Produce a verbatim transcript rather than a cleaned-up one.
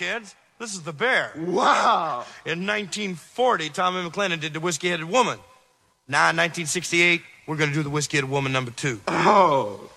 kids. This is the Bear. Wow. In nineteen forty, Tommy McLennan did the Whiskey-Headed Woman. Now, in nineteen sixty-eight, we're going to do the Whiskey-Headed Woman number two. Oh.